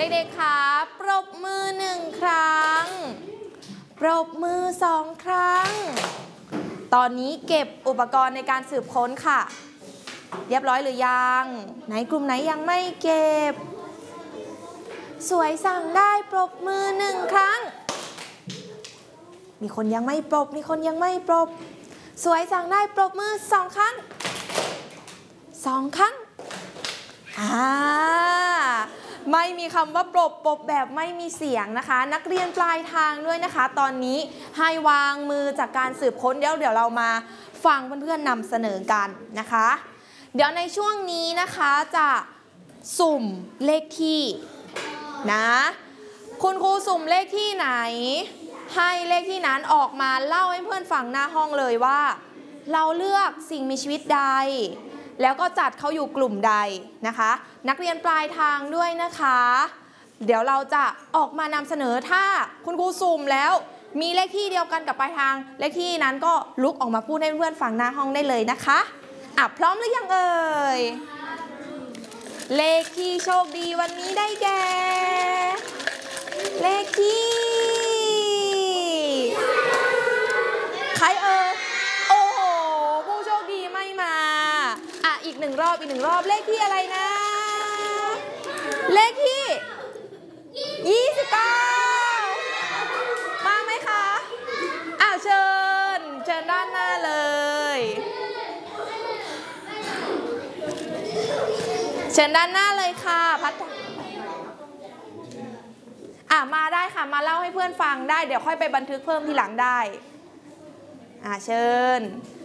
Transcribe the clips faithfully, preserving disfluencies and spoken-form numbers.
เด็กๆคะปรบมือหนึ่งครั้งปรบมือสองครั้งตอนนี้เก็บอุปกรณ์ในการสืบค้นค่ะเรียบร้อยหรือยังไหนกลุ่มไหนยังไม่เก็บสวยสั่งได้ปรบมือหนึ่งครั้งมีคนยังไม่ปรบมีคนยังไม่ปรบสวยสั่งได้ปรบมือสองครั้งสองครั้งอ่าไม่มีคำว่าปรบปรบแบบไม่มีเสียงนะคะนักเรียนปลายทางด้วยนะคะตอนนี้ให้วางมือจากการสืบค้นเดี๋ยวเดี๋ยวเรามาฟังเพื่อนๆนำเสนอกันนะคะเดี๋ยวในช่วงนี้นะคะจะสุ่มเลขที่นะคุณครูสุ่มเลขที่ไหนให้เลขที่นั้นออกมาเล่าให้เพื่อนฟังหน้าห้องเลยว่าเราเลือกสิ่งมีชีวิตใดแล้วก็จัดเขาอยู่กลุ่มใดนะคะนักเรียนปลายทางด้วยนะคะเดี๋ยวเราจะออกมานำเสนอถ้าคุณครูสุ่มแล้วมีเลขที่เดียวกันกับปลายทางเลขที่นั้นก็ลุกออกมาพูดให้เพื่อนฟังหน้าห้องได้เลยนะคะอ่ะพร้อมหรือยังเอ่ยเลขที่โชคดีวันนี้ได้แก่เลขที่ใครเอ่ยโอ้โหผู้โชคดีไม่มาอ่ะอีกหนึ่งรอบอีกหนึ่งรอบเลขที่อะไรนะเลขที่ยี่สิบเก้ามาไหมคะอ้าวเชิญเชิญด้านหน้าเลยเชิญด้านหน้าเลยค่ะพัดอ่ะมาได้ค่ะมาเล่าให้เพื่อนฟังได้เดี๋ยวค่อยไปบันทึกเพิ่มทีหลังได้อ่ะเชิญ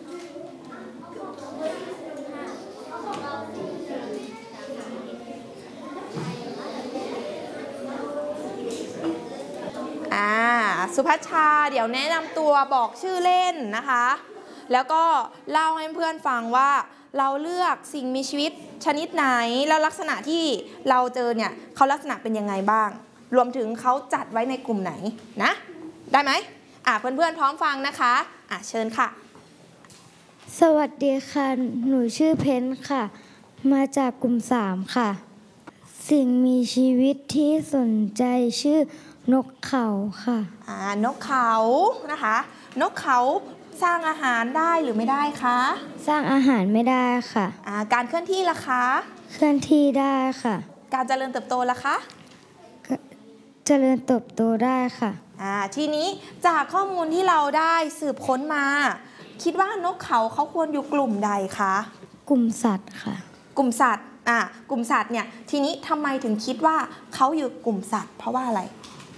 อ่าสุภัชชาเดี๋ยวแนะนำตัวบอกชื่อเล่นนะคะแล้วก็เล่าให้เพื่อนฟังว่าเราเลือกสิ่งมีชีวิตชนิดไหนแล้วลักษณะที่เราเจอเนี่ยเขาลักษณะเป็นยังไงบ้างรวมถึงเขาจัดไว้ในกลุ่มไหนนะได้ไหมอ่ะเพื่อนๆพร้อมฟังนะคะอ่ะเชิญค่ะสวัสดีค่ะหนูชื่อเพนค่ะมาจากกลุ่มสามค่ะสิ่งมีชีวิตที่สนใจชื่อนกเขาค่ะอ่านกเขานะคะนกเขาสร้างอาหารได้หรือไม่ได้คะสร้างอาหารไม่ได้ค่ะอ่าการเคลื่อนที่ล่ะคะเคลื่อนที่ได้ค่ะการเจริญเติบโตล่ะคะเจริญเติบโตได้ค่ะอ่าทีนี้จากข้อมูลที่เราได้สืบค้นมาคิดว่านกเขาเขาควรอยู่กลุ่มใดคะกลุ่มสัตว์ค่ะกลุ่มสัตว์อ่ากลุ่มสัตว์เนี่ยทีนี้ทำไมถึงคิดว่าเขาอยู่กลุ่มสัตว์เพราะว่าอะไร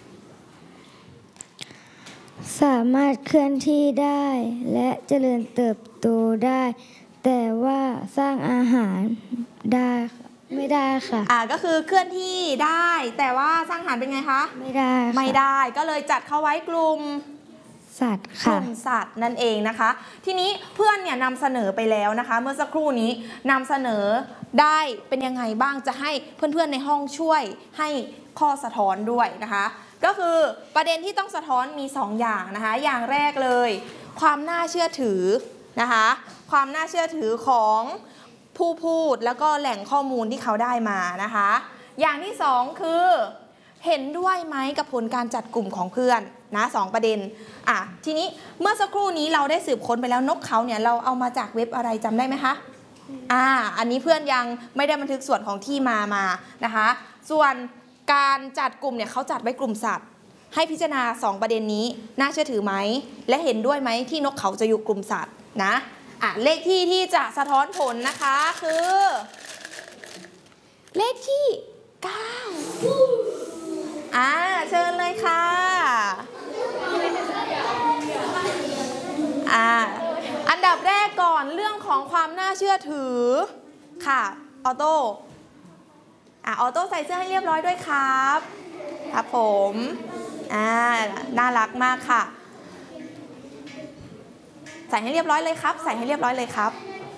สามารถเคลื่อนที่ได้และเจริญเติบโตได้แต่ว่าสร้างอาหารได้ไม่ได้ค่ะอ่าก็คือเคลื่อนที่ได้แต่ว่าสร้างอาหารเป็นไงคะไม่ได้ไม่ได้ก็เลยจัดเขาไว้กลุ่มสัตว์ค่ะกลุ่มสัตว์นั่นเองนะคะทีนี้เพื่อนเนี่ยนำเสนอไปแล้วนะคะเมื่อสักครู่นี้นำเสนอได้เป็นยังไงบ้างจะให้เพื่อนๆในห้องช่วยให้ข้อสะท้อนด้วยนะคะก็คือประเด็นที่ต้องสะท้อนมีสองอย่างนะคะอย่างแรกเลยความน่าเชื่อถือนะคะความน่าเชื่อถือของผู้พูดแล้วก็แหล่งข้อมูลที่เขาได้มานะคะอย่างที่สองคือเห็นด้วยไหมกับผลการจัดกลุ่มของเพื่อนนะสองประเด็นอ่ะทีนี้เมื่อสักครู่นี้เราได้สืบค้นไปแล้วนกเขาเนี่ยเราเอามาจากเว็บอะไรจำได้ไหมคะอ่าอันนี้เพื่อนยังไม่ได้บันทึกส่วนของที่มามานะคะส่วนการจัดกลุ่มเนี่ยเขาจัดไว้กลุ่มสัตว์ให้พิจารณาสองประเด็นนี้น่าเชื่อถือไหมและเห็นด้วยไหมที่นกเขาจะอยู่กลุ่มสัตว์นะอ่ะเลขที่ที่จะสะท้อนผลนะคะคือเลขที่เก้าอ่าเชิญเลยค่ะอ่าอันดับแรกก่อนเรื่องของความน่าเชื่อถือค่ะออโต้อ่าออโต้ใส่เสื้อให้เรียบร้อยด้วยครับครับผมอ่าน่ารักมากค่ะใส่ให้เรียบร้อยเลยครับใส่ให้เรียบร้อยเลยครับ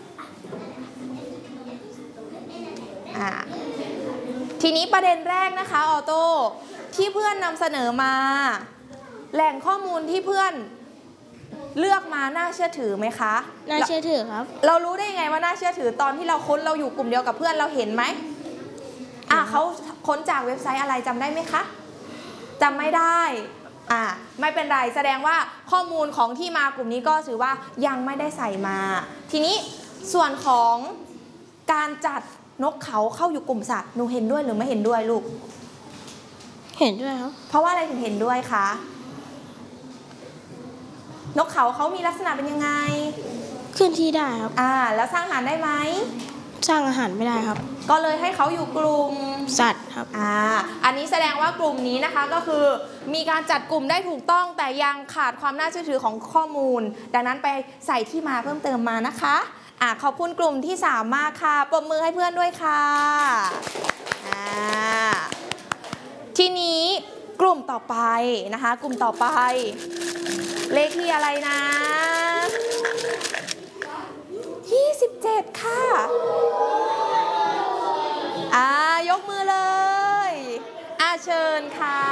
อ่าทีนี้ประเด็นแรกนะคะออโต้ที่เพื่อนนำเสนอมาแหล่งข้อมูลที่เพื่อนเลือกมาน่าเชื่อถือไหมคะน่าเชื่อถือครับเรารู้ได้ยังไงว่าน่าเชื่อถือตอนที่เราค้นเราอยู่กลุ่มเดียวกับเพื่อนเราเห็นไหมอ่าเขาค้นจากเว็บไซต์อะไรจำได้ไหมคะจำไม่ได้อ่าไม่เป็นไรแสดงว่าข้อมูลของที่มากลุ่มนี้ก็ถือว่ายังไม่ได้ใส่มาทีนี้ส่วนของการจัดนกเขาเข้าอยู่กลุ่มสัตว์หนูเห็นด้วยหรือไม่เห็นด้วยลูกเห็นด้วยครับเพราะว่าอะไรถึงเห็นด้วยคะนกเขาเขามีลักษณะเป็นยังไงเคลื่อนที่ได้ครับอ่าแล้วสร้างอาหารได้ไหมสร้างอาหารไม่ได้ครับก็เลยให้เขาอยู่กลุ่มสัตว์ครับอ่าอันนี้แสดงว่ากลุ่มนี้นะคะก็คือมีการจัดกลุ่มได้ถูกต้องแต่ยังขาดความน่าเชื่อถือของข้อมูลดังนั้นไปใส่ที่มาเพิ่มเติมมานะคะอ่าขอบคุณกลุ่มที่สามมากค่ะปรบมือให้เพื่อนด้วยค่ะอ่าทีนี้กลุ่มต่อไปนะคะกลุ่มต่อไปเลขที่อะไรนะยี่สิบเจ็ดค่ะอ่ายกมือเลยอ่าเชิญค่ะ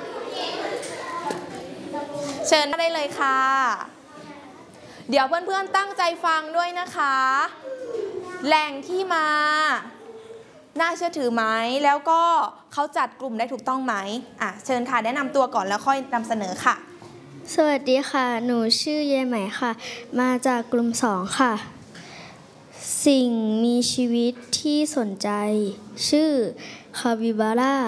เชิญได้เลยค่ะเดี๋ยวเพื่อนๆตั้งใจฟังด้วยนะคะแหล่งที่มาน่าเชื่อถือไหมแล้วก็เขาจัดกลุ่มได้ถูกต้องไหมอ่ะเชิญค่ะแนะนำตัวก่อนแล้วค่อยนำเสนอค่ะสวัสดีค่ะหนูชื่อเยไหมค่ะมาจากกลุ่มสองค่ะสิ่งมีชีวิตที่สนใจชื่อคาปิบาร่า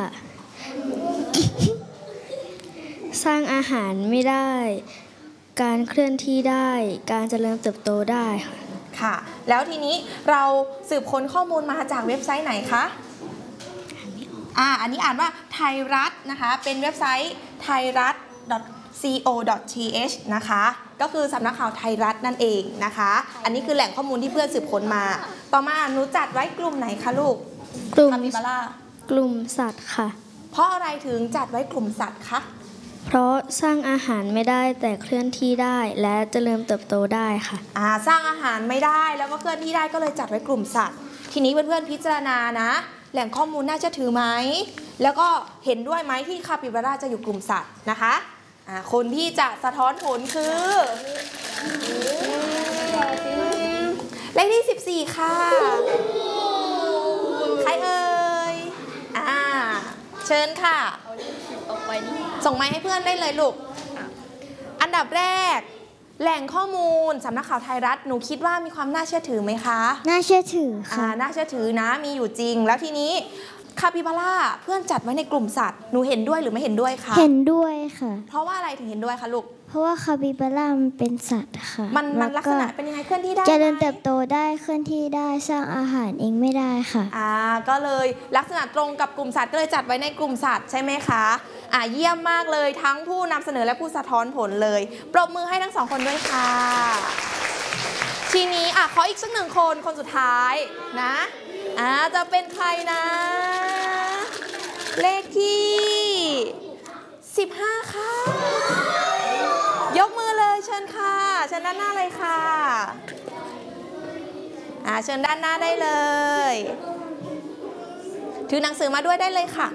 สร้างอาหารไม่ได้การเคลื่อนที่ได้การเจริญเติบโตได้ค่ะแล้วทีนี้เราสืบค้นข้อมูลมาจากเว็บไซต์ไหนคะอ่าอันนี้อ่านว่าไทยรัฐนะคะเป็นเว็บไซต์ไทยรัฐ ซี โอ ดอท ที เอช นะคะก็คือสำนักข่าวไทยรัฐนั่นเองนะคะอันนี้คือแหล่งข้อมูลที่เพื่อนสืบค้นมาต่อมาหนูจัดไว้กลุ่มไหนคะลูกกลุ่มคาปิบาร่ากลุ่มสัตว์ค่ะเพราะอะไรถึงจัดไว้กลุ่มสัตว์คะเพราะสร้างอาหารไม่ได้แต่เคลื่อนที่ได้และเจริญเติบโตได้ค่ะอ่าสร้างอาหารไม่ได้แล้วก็เคลื่อนที่ได้ก็เลยจัดไว้กลุ่มสัตว์ทีนี้เพื่อนๆพิจารณานะแหล่งข้อมูลน่าจะถือไหมแล้วก็เห็นด้วยไหมที่คาปิบาร่าจะอยู่กลุ่มสัตว์นะคะอ่าคนที่จะสะท้อนผลคือเลขที่สิบสี่ค่ะใครเอ่ยอ่าเชิญค่ะส่งไม้ให้เพื่อนได้เลยลูกอันดับแรกแหล่งข้อมูลสำนักข่าวไทยรัฐหนูคิดว่ามีความน่าเชื่อถือไหมคะน่าเชื่อถือค่ะน่าเชื่อถือนะมีอยู่จริงแล้วทีนี้คาปิบาร่าเพื่อนจัดไว้ในกลุ่มสัตว์หนูเห็นด้วยหรือไม่เห็นด้วยคะเห็นด้วยค่ะเพราะว่าอะไรถึงเห็นด้วยคะลูกเพราะว่าคาปิบาร่ามันเป็นสัตว์ค่ะมันมันลักษณะเป็นยังไงเคลื่อนที่ได้เจริญเติบโตได้เคลื่อนที่ได้สร้างอาหารเองไม่ได้ค่ะอ่าก็เลยลักษณะตรงกับกลุ่มสัตว์ก็เลยจัดไว้ในกลุ่มสัตว์ใช่ไหมคะอ่าเยี่ยมมากเลยทั้งผู้นำเสนอและผู้สะท้อนผลเลยปรบมือให้ทั้งสองคนด้วยค่ะทีนี้อ่ะขออีกสักหนึ่งคนคนสุดท้ายนะอ่าจะเป็นใครนะเลขที่สิบห้าค่ะยกมือเลยเชิญค่ะเชิญด้านหน้าเลยค่ะอ่าเชิญด้านหน้าได้เลยถือหนังสือมาด้วยได้เลยค่ะ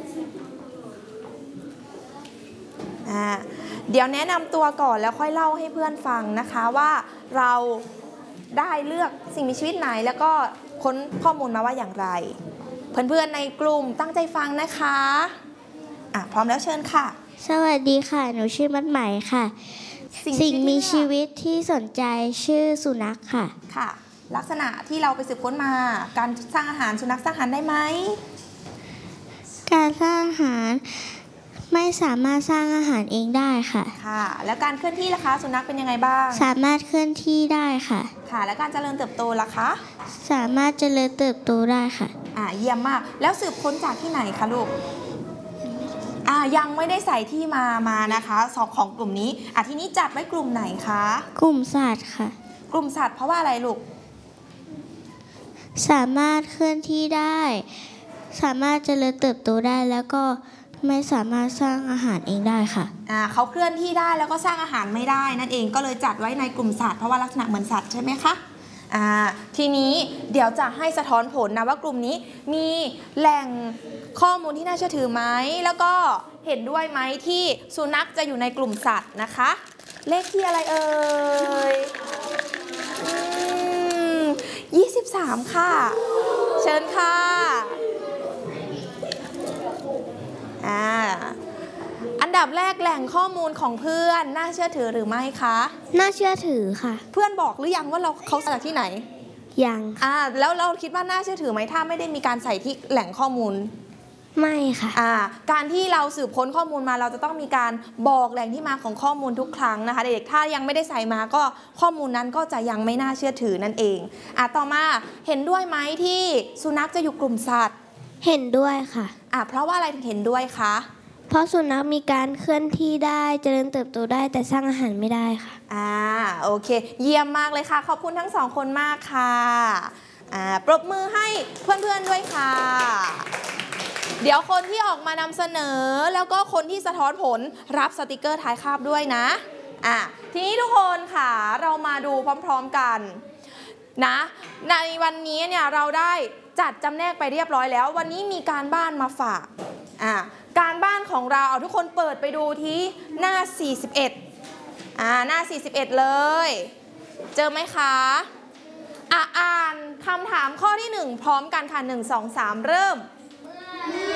อ่าเดี๋ยวแนะนำตัวก่อนแล้วค่อยเล่าให้เพื่อนฟังนะคะว่าเราได้เลือกสิ่งมีชีวิตไหนแล้วก็ค้นข้อมูลมาว่าอย่างไรเพื่อนๆในกลุ่มตั้งใจฟังนะคะอ่ะพร้อมแล้วเชิญค่ะสวัสดีค่ะหนูชื่อมัดไหมค่ะสิ่งมีชีวิตที่สนใจชื่อสุนัขค่ะค่ะลักษณะที่เราไปสืบค้นมาการสร้างอาหารสุนัขสร้างอาหารได้ไหมการสร้างอาหารไม่สามารถสร้างอาหารเองได้ค่ะค่ะแล้วการเคลื่อนที่ล่ะคะสุนัขเป็นยังไงบ้างสามารถเคลื่อนที่ได้ค่ะค่ะแล้วการเจริญเติบโตล่ะคะสามารถเจริญเติบโตได้ค่ะอ่าเยี่ยมมากแล้วสืบค้นจากที่ไหนคะลูกอ่ายังไม่ได้ใส่ที่มามานะคะสองของกลุ่มนี้อ่ะทีนี้จัดไว้กลุ่มไหนคะกลุ่มสัตว์ค่ะกลุ่มสัตว์เพราะว่าอะไรลูกสามารถเคลื่อนที่ได้สามารถเจริญเติบโตได้แล้วก็ไม่สามารถสร้างอาหารเองได้ค่ะอ่าเขาเคลื่อนที่ได้แล้วก็สร้างอาหารไม่ได้นั่นเองก็เลยจัดไว้ในกลุ่มสัตว์เพราะว่าลักษณะเหมือนสัตว์ใช่ไหมคะอ่าทีนี้เดี๋ยวจะให้สะท้อนผลนะว่ากลุ่มนี้มีแหล่งข้อมูลที่น่าเชื่อถือไหมแล้วก็เห็นด้วยไหมที่สุนัขจะอยู่ในกลุ่มสัตว์นะคะเลขที่อะไรเอ่ยยี่สิบสามค่ะเชิญค่ะอ่าอันดับแรกแหล่งข้อมูลของเพื่อนน่าเชื่อถือหรือไม่คะน่าเชื่อถือค่ะเพื่อนบอกหรือยังว่าเราเขาจากที่ไหนยังอ่าแล้วเราคิดว่าน่าเชื่อถือไหมถ้าไม่ได้มีการใส่ที่แหล่งข้อมูลไม่ค่ะอ่าการที่เราสืบค้นข้อมูลมาเราจะต้องมีการบอกแหล่งที่มาของข้อมูลทุกครั้งนะคะเด็กๆถ้ายังไม่ได้ใส่มาก็ข้อมูลนั้นก็จะยังไม่น่าเชื่อถือนั่นเองอ่ะต่อมาเห็นด้วยไหมที่สุนัขจะอยู่กลุ่มสัตว์เห็นด้วยค่ะอ่ะเพราะว่าอะไรถึงเห็นด้วยคะเพราะสุนัขมีการเคลื่อนที่ได้เจริญเติบโตได้แต่สร้างอาหารไม่ได้ค่ะอ่าโอเค เยี่ยมมากเลยค่ะ ขอบคุณทั้งสองคนมากค่ะอ่าปรบมือให้เพื่อนๆด้วยค่ะ เดี๋ยวคนที่ออกมานำเสนอแล้วก็คนที่สะท้อนผลรับสติกเกอร์ท้ายคาบด้วยนะอ่ะทีนี้ทุกคนค่ะเรามาดูพร้อมๆกันนะในวันนี้เนี่ยเราได้จัดจำแนกไปเรียบร้อยแล้ว วันนี้มีการบ้านมาฝากอ่ะการบ้านของเราเอาทุกคนเปิดไปดูที่หน้าสี่สิบเอ็ดอ่าหน้าสี่สิบเอ็ดเลยเจอไหมคะอ่ะอ่านคำถามข้อที่หนึ่งพร้อมกันค่ะหนึ่ง สอง สามเริ่ม